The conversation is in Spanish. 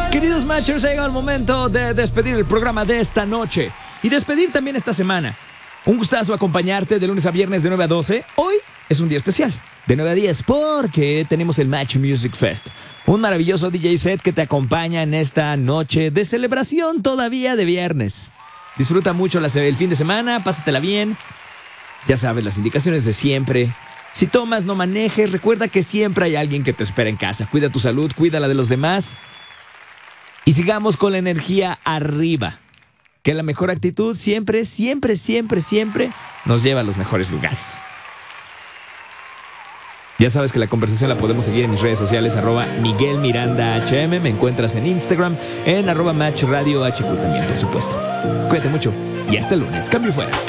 Queridos Matchers, ha llegado el momento de despedir el programa de esta noche y despedir también esta semana. Un gustazo acompañarte de lunes a viernes de 9 a 12. Hoy es un día especial, de 9 a 10, porque tenemos el Match Music Fest. Un maravilloso DJ set que te acompaña en esta noche de celebración todavía de viernes. Disfruta mucho el fin de semana, pásatela bien. Ya sabes, las indicaciones de siempre. Si tomas, no manejes. Recuerda que siempre hay alguien que te espera en casa. Cuida tu salud, cuida la de los demás. Y sigamos con la energía arriba. Que la mejor actitud siempre, siempre, siempre, siempre nos lleva a los mejores lugares. Ya sabes que la conversación la podemos seguir en mis redes sociales, @MiguelMirandaHM. Me encuentras en Instagram, en @MatchRadioHQ también, por supuesto. Cuídate mucho y hasta el lunes. Cambio fuera.